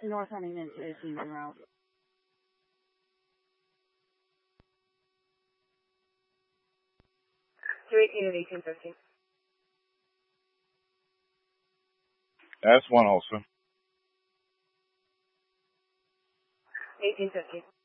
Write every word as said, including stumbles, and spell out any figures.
North Huntington to Seaman Route. two eighteen and eighteen fifteen. S one also. eighteen fifteen.